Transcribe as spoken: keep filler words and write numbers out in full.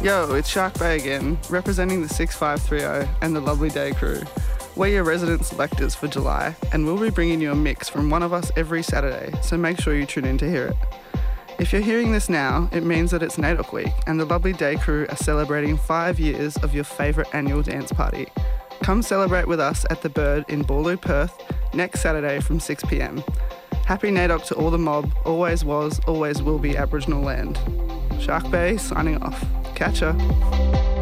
Yo, it's Shark Bay again, representing the six five three zero and the Lovely Day crew. We're your resident selectors for July, and we'll be bringing you a mix from one of us every Saturday, so make sure you tune in to hear it. If you're hearing this now, it means that it's NAIDOC Week, and the Lovely Day crew are celebrating five years of your favourite annual dance party. Come celebrate with us at The Bird in Boorloo, Perth, next Saturday from six p m. Happy NAIDOC to all the mob, always was, always will be Aboriginal land. Shark Bay signing off. Catch ya.